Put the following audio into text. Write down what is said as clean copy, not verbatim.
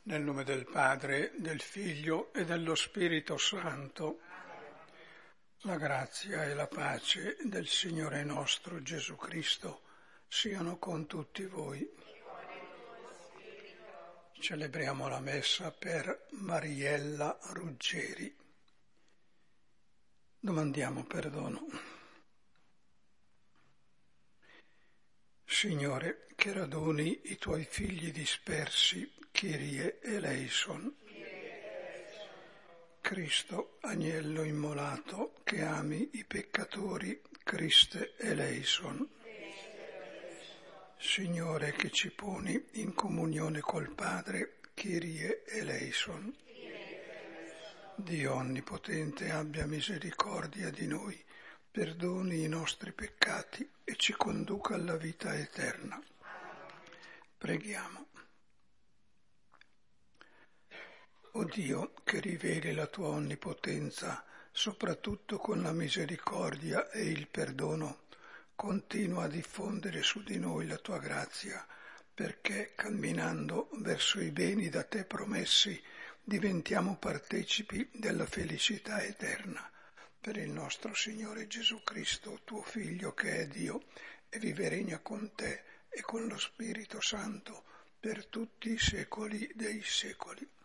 Nel nome del Padre, del Figlio e dello Spirito Santo, la grazia e la pace del Signore nostro Gesù Cristo siano con tutti voi. Celebriamo la messa per Mariella Ruggeri. Domandiamo perdono. Signore, che raduni i tuoi figli dispersi, Kyrie eleison. Cristo, agnello immolato, che ami i peccatori, Christe eleison. Signore, che ci poni in comunione col Padre, Kyrie eleison. Dio onnipotente abbia misericordia di noi, perdoni i nostri peccati e ci conduca alla vita eterna. Preghiamo. O Dio, che riveli la tua onnipotenza, soprattutto con la misericordia e il perdono, continua a diffondere su di noi la tua grazia, perché, camminando verso i beni da te promessi, diventiamo partecipi della felicità eterna. Per il nostro Signore Gesù Cristo, tuo Figlio, che è Dio, e vive e regna con te e con lo Spirito Santo per tutti i secoli dei secoli.